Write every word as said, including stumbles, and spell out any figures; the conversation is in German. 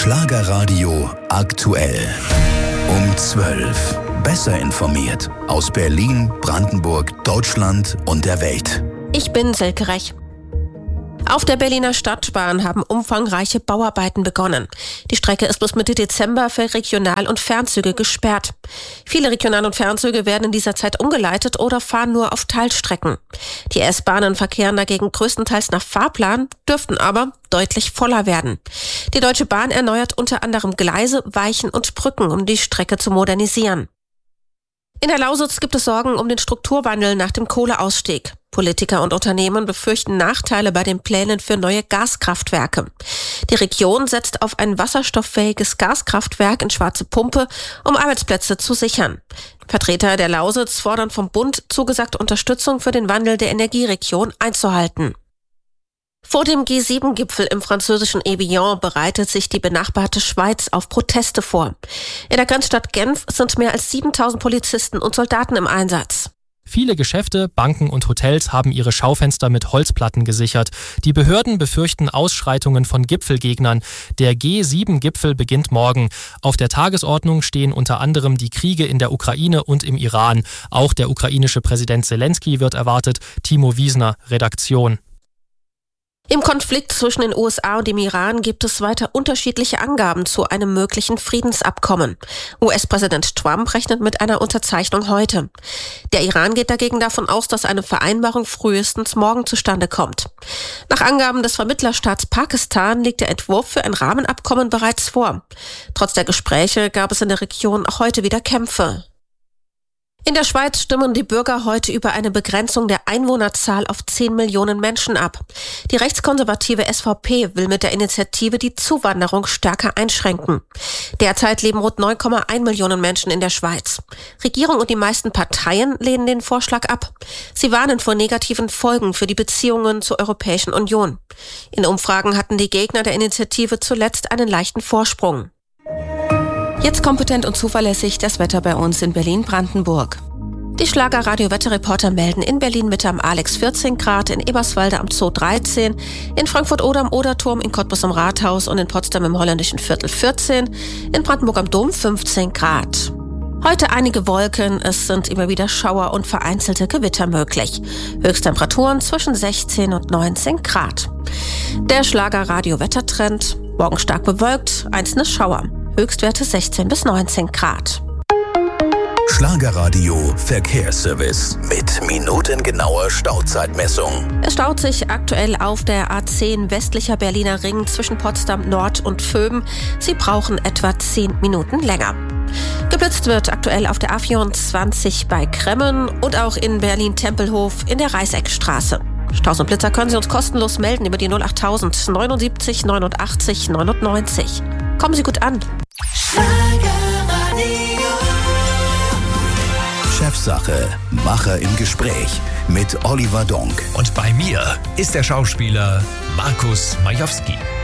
Schlagerradio aktuell. Um zwölf. Besser informiert aus Berlin, Brandenburg, Deutschland und der Welt. Ich bin Silke Rech. Auf der Berliner Stadtbahn haben umfangreiche Bauarbeiten begonnen. Die Strecke ist bis Mitte Dezember für Regional- und Fernzüge gesperrt. Viele Regional- und Fernzüge werden in dieser Zeit umgeleitet oder fahren nur auf Teilstrecken. Die S-Bahnen verkehren dagegen größtenteils nach Fahrplan, dürften aber deutlich voller werden. Die Deutsche Bahn erneuert unter anderem Gleise, Weichen und Brücken, um die Strecke zu modernisieren. In der Lausitz gibt es Sorgen um den Strukturwandel nach dem Kohleausstieg. Politiker und Unternehmen befürchten Nachteile bei den Plänen für neue Gaskraftwerke. Die Region setzt auf ein wasserstofffähiges Gaskraftwerk in Schwarze Pumpe, um Arbeitsplätze zu sichern. Vertreter der Lausitz fordern vom Bund zugesagte Unterstützung für den Wandel der Energieregion einzuhalten. Vor dem G sieben Gipfel im französischen Evian bereitet sich die benachbarte Schweiz auf Proteste vor. In der Grenzstadt Genf sind mehr als siebentausend Polizisten und Soldaten im Einsatz. Viele Geschäfte, Banken und Hotels haben ihre Schaufenster mit Holzplatten gesichert. Die Behörden befürchten Ausschreitungen von Gipfelgegnern. Der G sieben Gipfel beginnt morgen. Auf der Tagesordnung stehen unter anderem die Kriege in der Ukraine und im Iran. Auch der ukrainische Präsident Zelensky wird erwartet. Timo Wiesner, Redaktion. Im Konflikt zwischen den U S A und dem Iran gibt es weiter unterschiedliche Angaben zu einem möglichen Friedensabkommen. U S-Präsident Trump rechnet mit einer Unterzeichnung heute. Der Iran geht dagegen davon aus, dass eine Vereinbarung frühestens morgen zustande kommt. Nach Angaben des Vermittlerstaats Pakistan liegt der Entwurf für ein Rahmenabkommen bereits vor. Trotz der Gespräche gab es in der Region auch heute wieder Kämpfe. In der Schweiz stimmen die Bürger heute über eine Begrenzung der Einwohnerzahl auf zehn Millionen Menschen ab. Die rechtskonservative S V P will mit der Initiative die Zuwanderung stärker einschränken. Derzeit leben rund neun Komma eins Millionen Menschen in der Schweiz. Regierung und die meisten Parteien lehnen den Vorschlag ab. Sie warnen vor negativen Folgen für die Beziehungen zur Europäischen Union. In Umfragen hatten die Gegner der Initiative zuletzt einen leichten Vorsprung. Jetzt kompetent und zuverlässig das Wetter bei uns in Berlin-Brandenburg. Die Schlager-Radio-Wetterreporter melden in Berlin-Mitte am Alex vierzehn Grad, in Eberswalde am Zoo dreizehn, in Frankfurt-Oder am Oderturm, in Cottbus am Rathaus und in Potsdam im Holländischen Viertel vierzehn, in Brandenburg am Dom fünfzehn Grad. Heute einige Wolken, es sind immer wieder Schauer und vereinzelte Gewitter möglich. Höchsttemperaturen zwischen sechzehn und neunzehn Grad. Der Schlager-Radio-Wettertrend, morgen stark bewölkt, einzelne Schauer. Höchstwerte sechzehn bis neunzehn Grad. Schlagerradio Verkehrsservice mit minutengenauer Stauzeitmessung. Es staut sich aktuell auf der A zehn westlicher Berliner Ring zwischen Potsdam Nord und Vöben. Sie brauchen etwa zehn Minuten länger. Geblitzt wird aktuell auf der A vierundzwanzig bei Kremmen und auch in Berlin-Tempelhof in der Reißeckstraße. Staus und Blitzer können Sie uns kostenlos melden über die null achttausend neunundsiebzig neunundachtzig neunundneunzig. Kommen Sie gut an. Chefsache, Macher im Gespräch mit Oliver Donk. Und bei mir ist der Schauspieler Markus Majowski.